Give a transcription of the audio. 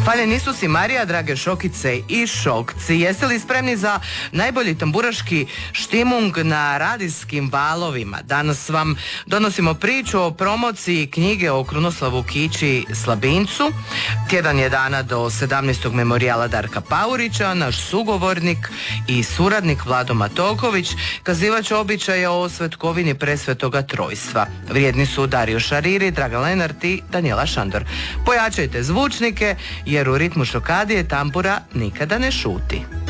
Hvaljeni Isus i Marija, drage šokice i šokci. Jeste li spremni za najbolji tamburaški štimung na radijskim valovima? Danas vam donosimo priču o promociji knjige o Krunoslavu Kići Slabincu. Tjedan je dana do 17. memorijala Darka Paurića. Naš sugovornik i suradnik Vlado Matoković kazivač običaja o svetkovini presvetoga trojstva. Vrijedni su Dario Šariri, Dragan Lenart i Danijela Šandor. Pojačajte zvučnike jer u ritmu šokadije tambura nikada ne šuti.